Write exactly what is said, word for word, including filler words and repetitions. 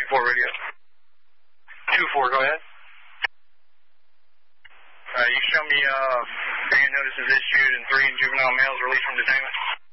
four radio. two four, go ahead. Uh, you show me uh, ban notices issued and three juvenile males released from detainment.